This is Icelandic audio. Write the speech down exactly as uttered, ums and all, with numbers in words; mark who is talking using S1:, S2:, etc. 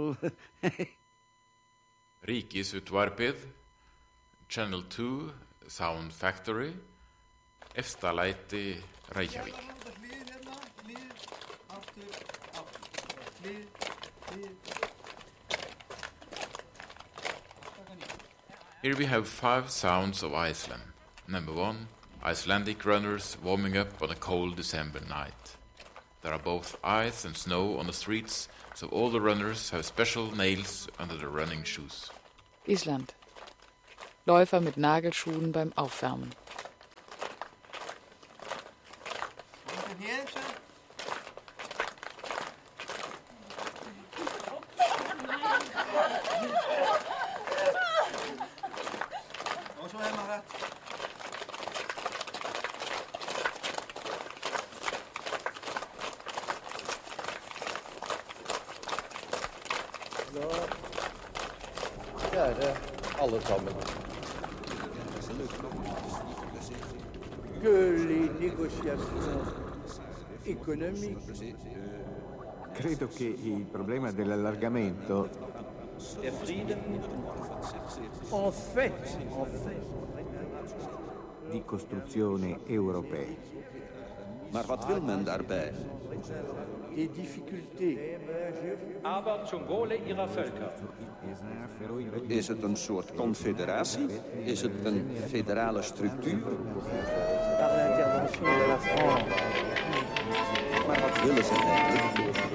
S1: channel.
S2: Ríkisútvarpið, Channel two, Sound Factory, Efstalæti, Reykjavík. Here we have five sounds of Iceland. Number one, Icelandic runners warming up on a cold December night. There are both ice and snow on the streets, so all the runners have special nails under their running shoes.
S3: Island. Läufer mit Nagelschuhen beim Aufwärmen.
S4: Kjære alle sammen.
S5: Credo che il problema dell'allargamento
S1: En fait, en fait.
S5: di costruzione europea.
S6: Maar wat wil men daarbij?
S1: Die difficultés.
S7: Aber zum Wohle ihrer Völker.
S6: Is het een soort confederatie? Is het een federale structuur?
S1: Par l'intervention de la France.
S6: Maar wat willen ze eigenlijk?